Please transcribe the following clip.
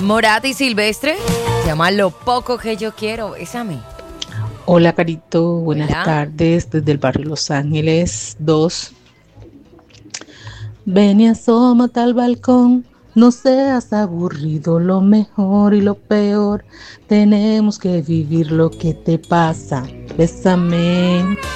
Morat y Silvestre. Se llama Lo poco que yo quiero. Bésame. Hola, Carito. Buenas Hola. tardes desde el barrio Los Ángeles 2. Ven y asómate al balcón. No seas aburrido, lo mejor y lo peor. Tenemos que vivir lo que te pasa. Bésame.